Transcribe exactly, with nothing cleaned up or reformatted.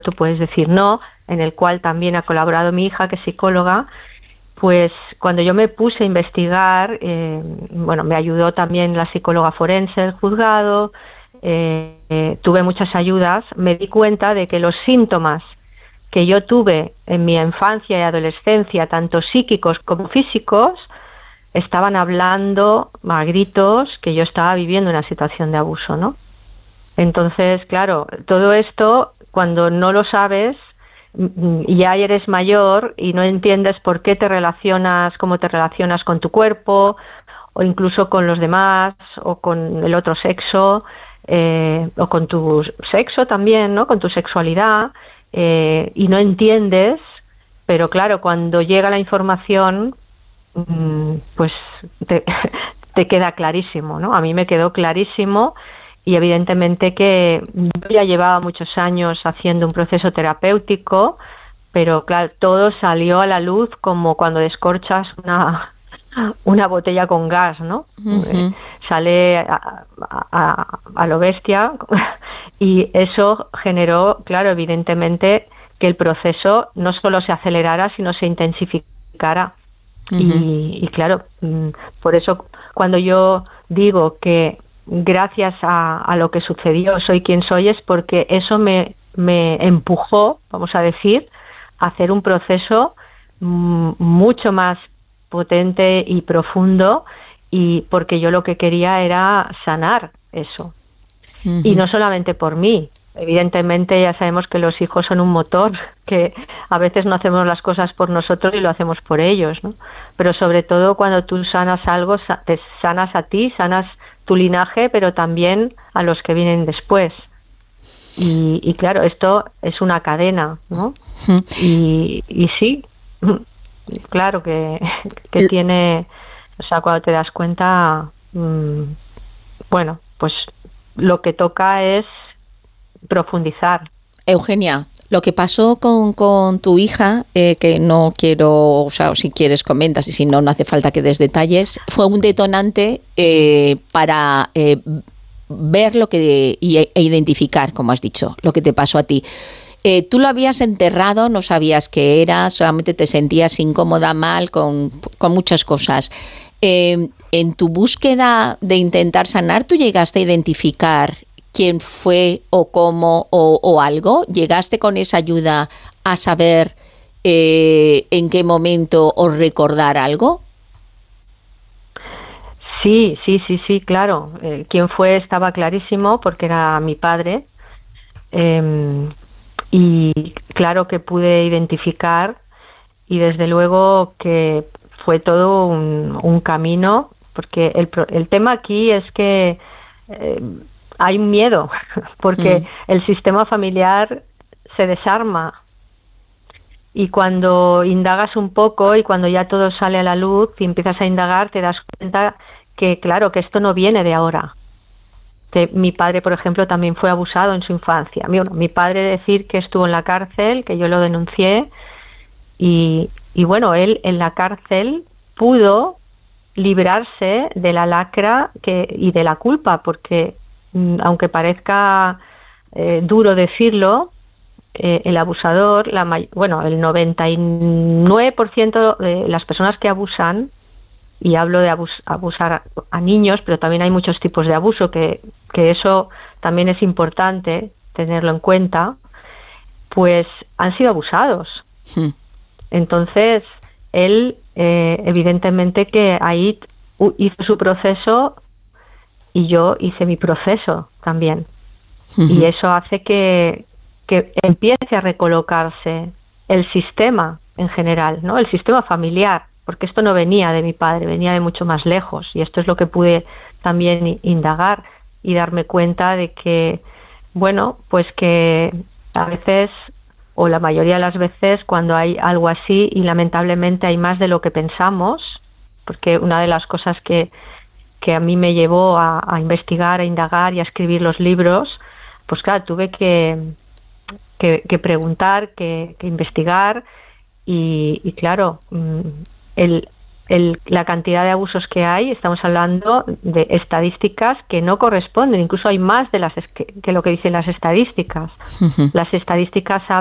tú puedes decir no, en el cual también ha colaborado mi hija, que es psicóloga. Pues cuando yo me puse a investigar, eh, bueno, me ayudó también la psicóloga forense del juzgado, eh, eh, tuve muchas ayudas, me di cuenta de que los síntomas que yo tuve en mi infancia y adolescencia, tanto psíquicos como físicos, estaban hablando a gritos que yo estaba viviendo una situación de abuso, ¿no? Entonces, claro, todo esto, cuando no lo sabes, y ya eres mayor y no entiendes por qué te relacionas, cómo te relacionas con tu cuerpo, o incluso con los demás, o con el otro sexo, eh, o con tu sexo también, ¿no? Con tu sexualidad, eh, y no entiendes, pero claro, cuando llega la información, pues te, te queda clarísimo, ¿no? A mí me quedó clarísimo. Y evidentemente que yo ya llevaba muchos años haciendo un proceso terapéutico, pero claro, todo salió a la luz como cuando descorchas una, una botella con gas, ¿no? Uh-huh. Sale a, a, a lo bestia y eso generó, claro, evidentemente que el proceso no solo se acelerara, sino se intensificara. Uh-huh. Y, y claro, por eso cuando yo digo que gracias a, a lo que sucedió soy quien soy, es porque eso me, me empujó, vamos a decir, a hacer un proceso m- mucho más potente y profundo, y porque yo lo que quería era sanar eso. Uh-huh. Y no solamente por mí, evidentemente ya sabemos que los hijos son un motor, que a veces no hacemos las cosas por nosotros y lo hacemos por ellos, ¿no? Pero sobre todo cuando tú sanas algo, te sanas a ti, sanas tu linaje, pero también a los que vienen después. Y, y claro, esto es una cadena, ¿no? Uh-huh. Y, y sí, claro que, que tiene, o sea, cuando te das cuenta, mmm, bueno, pues lo que toca es profundizar. Eugenia, lo que pasó con, con tu hija, eh, que no quiero, o sea, si quieres comentas, y si no, no hace falta que des detalles, fue un detonante eh, para eh, ver lo que y, e identificar, como has dicho, lo que te pasó a ti. Eh, tú lo habías enterrado, no sabías qué era, solamente te sentías incómoda, mal, con, con muchas cosas. Eh, en tu búsqueda de intentar sanar, ¿tú llegaste a identificar quién fue o cómo o, o algo? ¿Llegaste con esa ayuda a saber eh, en qué momento o recordar algo? Sí, sí, sí, sí, claro. Eh, quién fue estaba clarísimo porque era mi padre. Eh, y claro que pude identificar, y desde luego que fue todo un, un camino, porque el, el tema aquí es que eh, hay un miedo, porque mm. el sistema familiar se desarma, y cuando indagas un poco y cuando ya todo sale a la luz y empiezas a indagar, te das cuenta que claro, que esto no viene de ahora. Que mi padre, por ejemplo, también fue abusado en su infancia. Mi, mi padre decir que estuvo en la cárcel, que yo lo denuncié, y, y bueno, él en la cárcel pudo librarse de la lacra que, y de la culpa, porque aunque parezca eh, duro decirlo, eh, el abusador, la may- bueno, el noventa y nueve por ciento de las personas que abusan, y hablo de abus- abusar a, a niños, pero también hay muchos tipos de abuso, que, que eso también es importante tenerlo en cuenta, pues han sido abusados. Sí. Entonces, él, eh, evidentemente que ahí hizo su proceso y yo hice mi proceso también. Uh-huh. Y eso hace que, que empiece a recolocarse el sistema en general, ¿no? El sistema familiar, porque esto no venía de mi padre, venía de mucho más lejos, y esto es lo que pude también indagar y darme cuenta de que, bueno, pues que a veces, o la mayoría de las veces, cuando hay algo así, y lamentablemente hay más de lo que pensamos, porque una de las cosas que, que a mí me llevó a, a investigar, a indagar y a escribir los libros, pues claro, tuve que, que, que preguntar, que, que investigar, y, y claro, el, el, la cantidad de abusos que hay, estamos hablando de estadísticas que no corresponden, incluso hay más de las que, que lo que dicen las estadísticas. Uh-huh. Las estadísticas